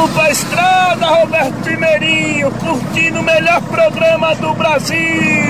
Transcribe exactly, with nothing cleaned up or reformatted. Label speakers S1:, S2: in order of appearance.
S1: rumo pra estrada, Roberto Primeirinho, curtindo o melhor programa do Brasil.